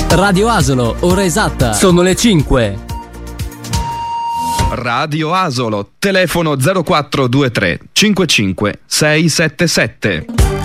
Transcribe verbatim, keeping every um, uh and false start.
Radio Asolo, ora esatta, sono le cinque. Radio Asolo, telefono zero quattro due tre cinque cinque sei sette sette.